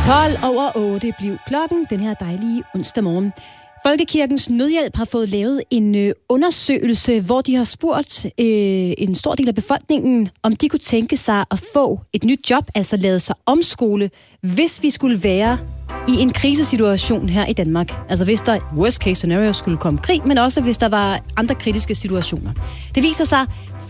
7:12 blev klokken den her dejlige onsdag morgen. Folkekirkens Nødhjælp har fået lavet en undersøgelse, hvor de har spurgt en stor del af befolkningen, om de kunne tænke sig at få et nyt job, altså lade sig omskole, hvis vi skulle være i en krisesituation her i Danmark. Altså hvis der worst case scenario skulle komme krig, men også hvis der var andre kritiske situationer. Det viser sig,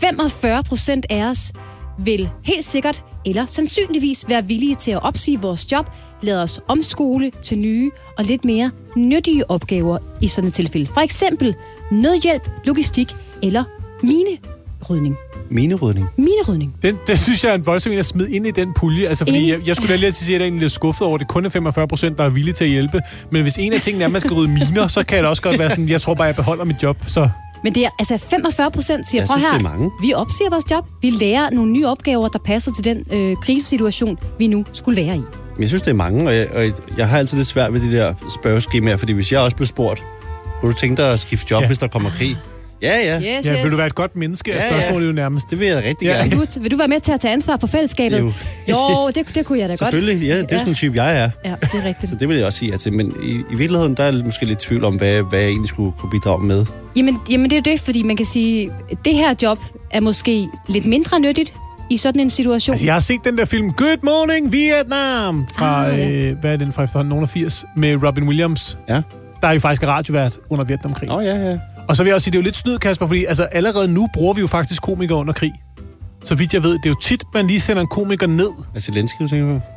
45% af os vil helt sikkert eller sandsynligvis være villige til at opsige vores job, lade os omskole til nye og lidt mere nyttige opgaver i sådan et tilfælde. For eksempel nødhjælp, logistik eller minerydning. Minerydning. Det synes jeg er en voldsom en at smide ind i den pulje. Altså, fordi jeg skulle da lige til at sige, at jeg er egentlig lidt skuffet over, at det kun er 45%, der er villige til at hjælpe. Men hvis en af tingene er, at man skal rydde miner, så kan det også godt være sådan, jeg tror bare, jeg beholder mit job. Så. Men det er altså 45% siger, prøv her, vi opsiger vores job, vi lærer nogle nye opgaver, der passer til den krisesituation, vi nu skulle være i. Jeg synes, det er mange, og jeg har altid lidt svært ved de der spørgeskemaer, fordi hvis jeg også blev spurgt, kunne du tænke dig at skifte job, hvis der kommer krig? Ja. Yes. Vil du være et godt menneske? Er spørgsmålet jo nærmest. Det vil jeg rigtig gerne. Vil du være med til at tage ansvar for fællesskabet? Jo, det kunne jeg da godt. Selvfølgelig, ja. Det er sådan en type, jeg er. Ja, det er rigtigt. Så det vil jeg også sige ja til. Men i virkeligheden, der er måske lidt tvivl om, hvad jeg egentlig skulle kunne bidrage med. Jamen det er jo det, fordi man kan sige, det her job er måske lidt mindre nyttigt i sådan en situation. Altså, jeg har set den der film Good Morning Vietnam fra, hvad er den fra efterhånden, nogen af 80, med Robin Williams. Ja. Der er jo faktisk radiovært under Vietnamkrigen. Ja. Og så vil jeg også sige, det er jo lidt snyd, Kasper, fordi altså, allerede nu bruger vi jo faktisk komikere under krig. Så vidt jeg ved, det er jo tit, man lige sender en komiker ned. Altså Zelensky, du tænker på?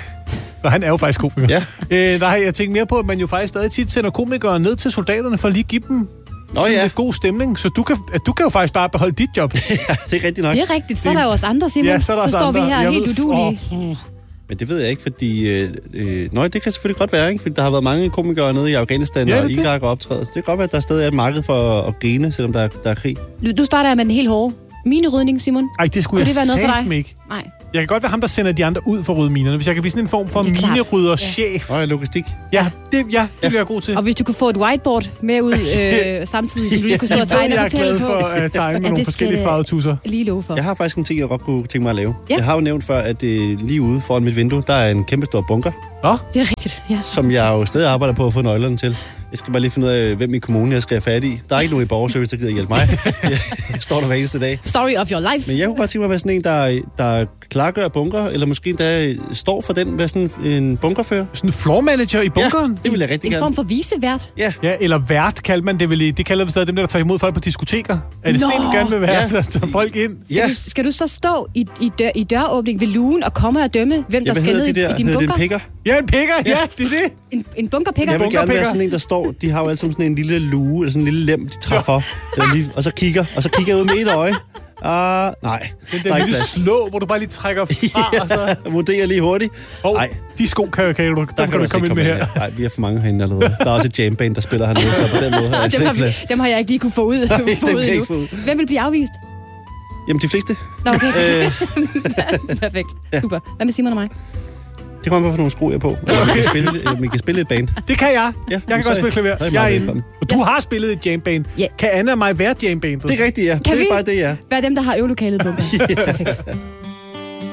Og han er jo faktisk komiker. Ja. Der har jeg tænkt mere på, at man jo faktisk stadig tit sender komikere ned til soldaterne, for at lige give dem lidt god stemning. Så du kan jo faktisk bare beholde dit job. Ja, det er rigtigt nok. Det er rigtigt. Så er der jo også andre, Simon. Ja, så står vi her helt uduelige. Men det ved jeg ikke, fordi... det kan selvfølgelig godt være, ikke? Fordi der har været mange komikere nede i Afghanistan og Irak og optræder. Så det kan godt være, at der stadig er et marked for at grine, selvom der er krig. Du starter med den helt hårde minerydning, Simon. Ej, det skulle jeg satme ikke. Nej. Jeg kan godt være ham, der sender de andre ud for at rydde minerne. Hvis jeg kan blive sådan en form for minerydder-chef. Og logistik. Ja, det bliver jeg god til. Og hvis du kunne få et whiteboard med ud samtidig, så du lige kunne stå og tegne og fortælle på. Jeg er glad for at tegne med nogle forskellige farvede tusser. Lige love for. Jeg har faktisk en ting, jeg godt kunne tænke mig at lave. Ja. Jeg har jo nævnt før, at lige ude foran mit vindue, der er en kæmpe stor bunker. Det er rigtigt, ja. Som jeg jo stadig arbejder på at få nøglerne til. Jeg skal bare lige finde ud af, hvem i kommunen jeg skal have fat i. Der er ikke nogen i borgerservice, der gider hjælpe mig. Jeg står der hver eneste dag. Story of your life. Men jeg kunne godt tænke mig at være sådan en, der klargør bunker, eller måske der står for den, hvad sådan en bunkerfører. Sådan en floor manager i bunkeren? Ja, det vil jeg rigtig gerne. En form for vicevært. Ja, eller vært kalder man det vel. Det kalder vi stadig dem, der tager imod folk på diskoteker. Er det sådan en, du gerne vil være, der tager folk ind? Skal du så stå i døråbning ved lugen og komme og dømme, hvem der skal ned i din bunker? Hedder det en pikker? Ja, en pikker, det er det. En bunkerpikker? Jeg vil gerne være sådan en, der står, de har jo altid sådan en lille luge, eller sådan en lille lem, de træffer, og så kigger jeg ud med et øje. Nej. Den der lille slå, hvor du bare lige trækker fra, og så... vurderer lige hurtigt. Nej. De sko kan du komme ind med her. Nej, vi er for mange herinde allerede. Der er også et jamband, der spiller hernede, så på den måde har jeg dem har jeg ikke lige kunne få ud. Hvem vil blive afvist? Jamen, de fleste. Nå, okay. Perfekt. Super. Hvad med Simon og mig? Det kommer på for nogle skruer på. Eller vi kan spille et band. Det kan jeg. Jeg kan godt spille klaver. Jeg er inde. Og du har spillet et jamband. Kan Anna og mig være jambandet? Det er rigtigt, ja. Det er bare det, ja. Hvad er dem, der har øvelokalet bunker? Perfekt.